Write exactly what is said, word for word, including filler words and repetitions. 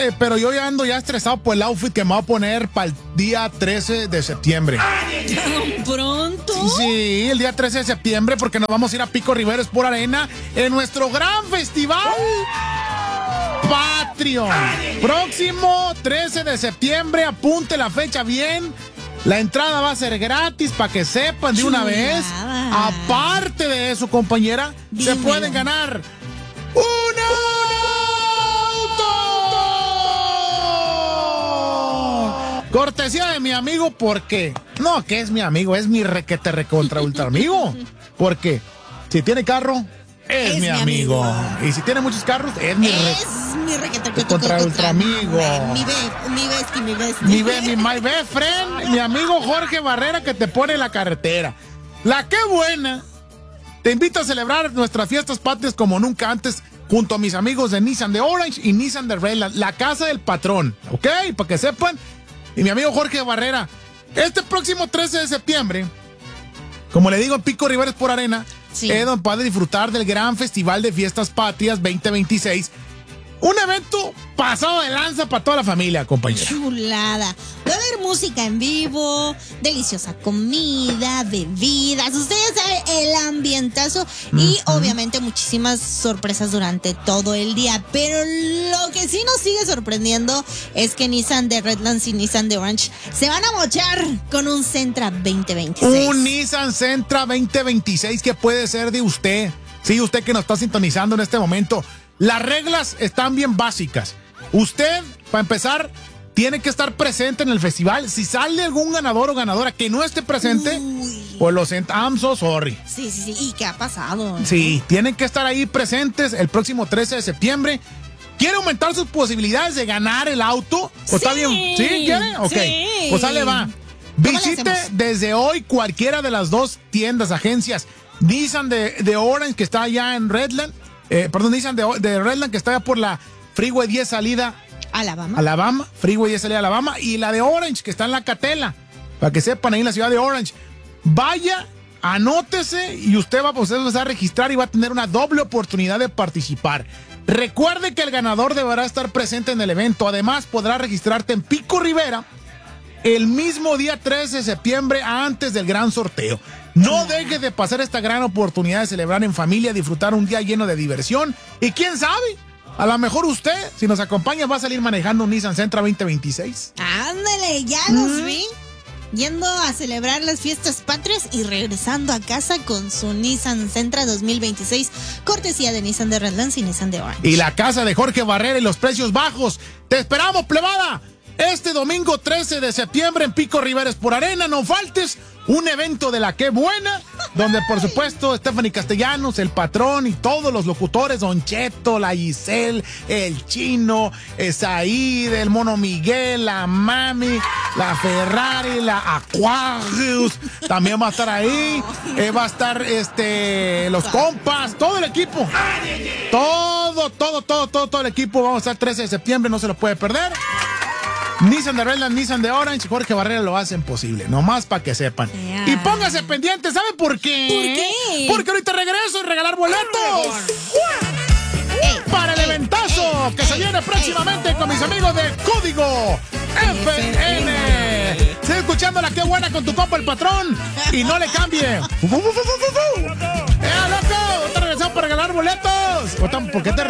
eh, pero yo ya ando ya estresado por el outfit que me voy a poner para el día trece de septiembre. ¿Tan pronto? Sí, sí, el día trece de septiembre, porque nos vamos a ir a Pico Rivera Sport Arena en nuestro gran festival Patreon. Próximo trece de septiembre, apunte la fecha bien. La entrada va a ser gratis para que sepan de una vez. Aparte de eso, compañera, Dímelo. se pueden ganar un auto. Cortesía de mi amigo, porque no, que es mi amigo, es mi requete recontra ultra amigo. Porque si tiene carro, es, es mi, mi amigo. amigo. Y si tiene muchos carros, es mi requete. Es mi requete contra ultra amigo. Mi be, mi bestie, mi bestie. Mi, be, mi my best friend, mi amigo Jorge Barrera, que te pone en la carretera. La que buena. Te invito a celebrar nuestras fiestas patrias como nunca antes, junto a mis amigos de Nissan de Orange y Nissan de Redland, la casa del patrón, ¿ok? Para que sepan. Y mi amigo Jorge Barrera, este próximo trece de septiembre, como le digo, en Pico Rivera Sport Arena, sí. es donde puede disfrutar del gran Festival de Fiestas Patrias veinte veintiséis. Un evento pasado de lanza para toda la familia, compañera. Chulada. Va a haber música en vivo, deliciosa comida, bebidas. Ustedes saben, el ambientazo y uh-huh. obviamente muchísimas sorpresas durante todo el día. Pero lo que sí nos sigue sorprendiendo es que Nissan de Redlands y Nissan de Orange se van a mochar con un Sentra veinte veintiséis. Un Nissan Sentra veinte veintiséis que puede ser de usted. Sí, usted que nos está sintonizando en este momento. Las reglas están bien básicas. Usted, para empezar, tiene que estar presente en el festival. Si sale algún ganador o ganadora que no esté presente, Uy. pues lo siento, I'm so sorry. Sí, sí, sí. ¿Y qué ha pasado? Sí, tienen que estar ahí presentes el próximo trece de septiembre. ¿Quiere aumentar sus posibilidades de ganar el auto? ¿O sí. está bien? ¿Sí? ¿Quiere? Ok. Sí. Pues sale, va. Visite desde hoy cualquiera de las dos tiendas, agencias. Nissan de, de Orange, que está allá en Redland. Eh, perdón, Nissan de, de Redland, que está allá por la Freeway diez salida Alabama. Alabama, Freeway diez salida Alabama. Y la de Orange, que está en la Catela, para que sepan, ahí en la ciudad de Orange. Vaya, anótese y usted va, usted va a registrar y va a tener una doble oportunidad de participar. Recuerde que el ganador deberá estar presente en el evento. Además, podrá registrarte en Pico Rivera el mismo día trece de septiembre, antes del gran sorteo. No dejes de pasar esta gran oportunidad de celebrar en familia, disfrutar un día lleno de diversión. Y quién sabe, a lo mejor usted, si nos acompaña, va a salir manejando un Nissan Sentra veinte veintiséis. Ándale, ya los mm. vi. Yendo a celebrar las fiestas patrias y regresando a casa con su Nissan Sentra dos mil veintiséis, cortesía de Nissan de Redlands y Nissan de Orange. Y la casa de Jorge Barrera y los precios bajos. ¡Te esperamos, plebada! Este domingo trece de septiembre en Pico Rivera Sport Arena, no faltes, un evento de la que buena, donde por supuesto Stephanie Castellanos, el patrón y todos los locutores, Don Cheto, la Giselle, el Chino, Esaid, el Mono Miguel, la Mami, la Ferrari, la Aquarius, también va a estar ahí, eh, va a estar este los compas, todo el equipo, todo, todo, todo, todo, todo el equipo, vamos a estar trece de septiembre, no se lo puede perder. Nissan de Redland, Nissan de Orange, Jorge Barrera lo hacen posible, nomás para que sepan. Yeah. Y póngase pendiente, ¿sabe por qué? ¿Por qué? Porque ahorita regreso y regalar boletos. Hey, para el hey, eventazo hey, que hey, se viene próximamente hey, con mis amigos de Código F N. Sigue escuchando la que buena con tu compa el patrón y no le cambie. ¡Eh, loco! Te regresamos para regalar boletos. ¿Por qué te